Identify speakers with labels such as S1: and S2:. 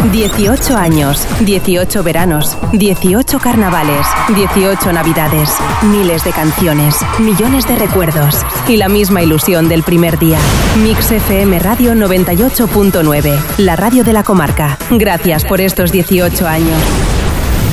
S1: 18 años, 18 veranos, 18 carnavales, 18 navidades, miles de canciones, millones de recuerdos y la misma ilusión del primer día. Mix FM Radio 98.9, la radio de la comarca. Gracias por estos 18 años.